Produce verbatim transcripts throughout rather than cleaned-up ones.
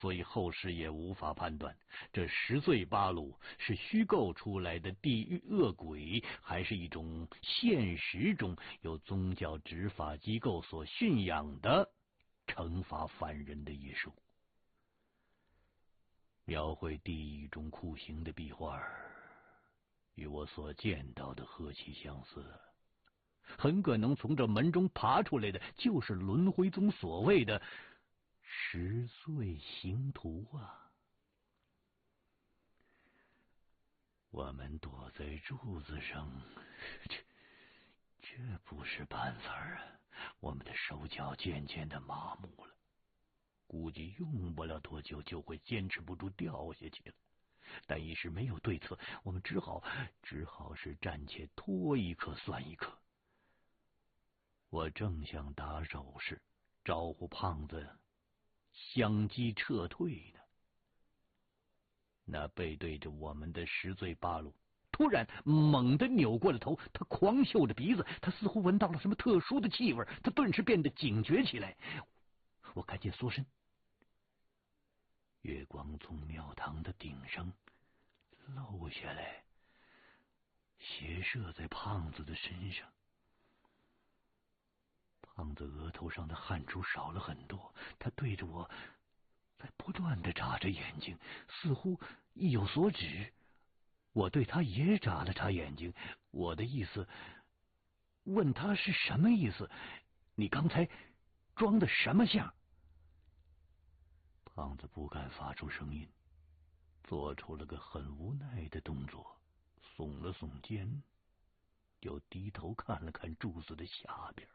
所以后世也无法判断这十岁八路是虚构出来的地狱恶鬼，还是一种现实中由宗教执法机构所驯养的惩罚犯人的艺术。描绘地狱中酷刑的壁画与我所见到的何其相似，很可能从这门中爬出来的就是轮回宗所谓的十岁刑徒啊！我们躲在柱子上，这这不是办法啊！我们的手脚渐渐的麻木了，估计用不了多久就会坚持不住掉下去了。但一时没有对策，我们只好只好是暂且拖一刻算一刻。我正想打手势招呼胖子相机撤退呢，那背对着我们的十岁八路突然猛地扭过了头，他狂嗅着鼻子，他似乎闻到了什么特殊的气味，他顿时变得警觉起来。我赶紧缩身，月光从庙堂的顶上漏下来，斜射在胖子的身上。胖子额头上的汗珠少了很多，他对着我在不断的眨着眼睛，似乎意有所指。我对他也眨了眨眼睛，我的意思问他是什么意思？你刚才装的什么相？胖子不敢发出声音，做出了个很无奈的动作，耸了耸肩，又低头看了看柱子的下边。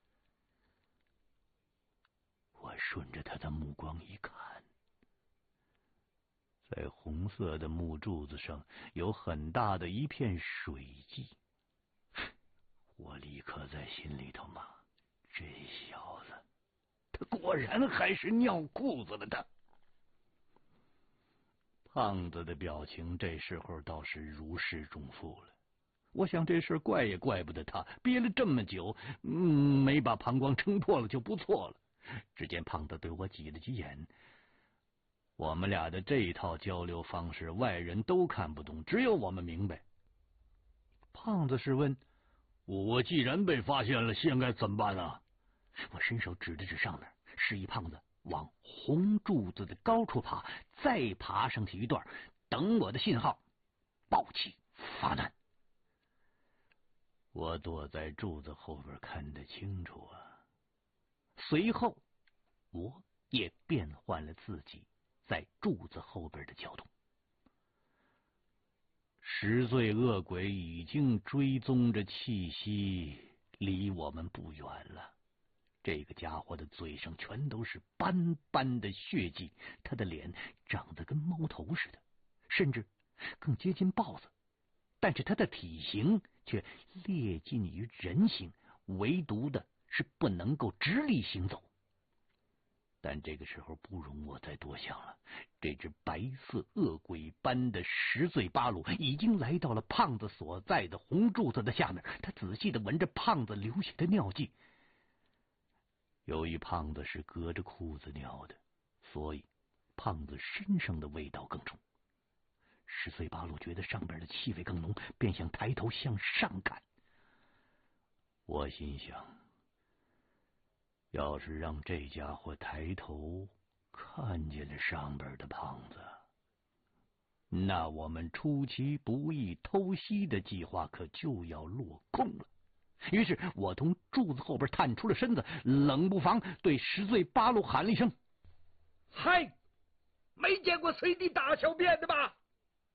我顺着他的目光一看，在红色的木柱子上有很大的一片水迹。我立刻在心里头骂：这小子，他果然还是尿裤子了的。胖子的表情这时候倒是如释重负了。我想这事怪也怪不得他，憋了这么久，嗯，没把膀胱撑破了就不错了。只见胖子对我挤了挤眼，我们俩的这一套交流方式外人都看不懂，只有我们明白。胖子是问：我既然被发现了，现在怎么办啊？我伸手指了指上面，示意胖子往红柱子的高处爬，再爬上去一段，等我的信号，暴起发难。我躲在柱子后边看得清楚啊。随后我也变换了自己在柱子后边的角度。十岁恶鬼已经追踪着气息离我们不远了。这个家伙的嘴上全都是斑斑的血迹，他的脸长得跟猫头似的，甚至更接近豹子，但是他的体型却劣近于人形，唯独的是不能够直立行走。但这个时候不容我再多想了，这只白色恶鬼般的十岁八路已经来到了胖子所在的红柱子的下面，他仔细的闻着胖子留下的尿迹。由于胖子是隔着裤子尿的，所以胖子身上的味道更重。十岁八路觉得上边的气味更浓，便想抬头向上看。我心想，要是让这家伙抬头看见了上边的胖子，那我们出其不意偷袭的计划可就要落空了。于是我从柱子后边探出了身子，冷不防对十岁八路喊了一声：嗨，没见过随地大小便的吧？